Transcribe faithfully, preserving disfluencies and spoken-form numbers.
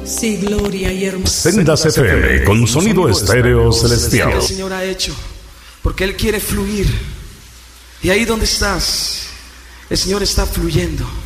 Sí, gloria y hermosura. Sendas F M con sonido estéreo celestial. El Señor ha hecho, porque Él quiere fluir. Y ahí donde estás, el Señor está fluyendo.